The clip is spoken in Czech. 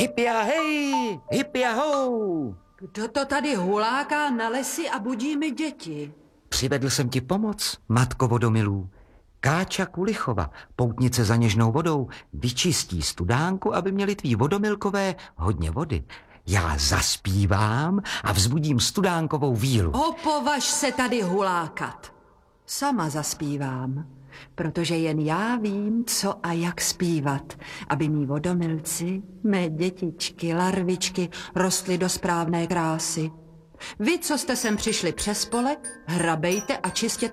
Hypia hej, hypia hou. Kdo to tady huláká na lesy a budí mi děti? Přivedl jsem ti pomoc, matko vodomilů. Káča Kulichova, poutnice za něžnou vodou, vyčistí studánku, aby měli tví vodomilkové hodně vody. Já zaspívám a vzbudím studánkovou víru. Opovaž se tady hulákat. Sama zaspívám, protože jen já vím, co a jak zpívat, aby mý vodomilci, mé dětičky, larvičky rostly do správné krásy. Vy, co jste sem přišli přes pole, hrabejte a čistěte